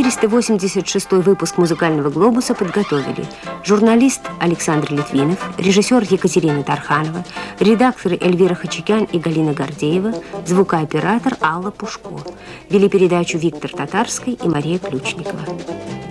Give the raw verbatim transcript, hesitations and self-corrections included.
четыреста восемьдесят шестой выпуск «Музыкального глобуса» подготовили журналист Александр Литвинов, режиссер Екатерина Тарханова, редакторы Эльвира Хачикян и Галина Гордеева, звукооператор Алла Пушко. Вели передачу Виктор Татарский и Мария Ключникова.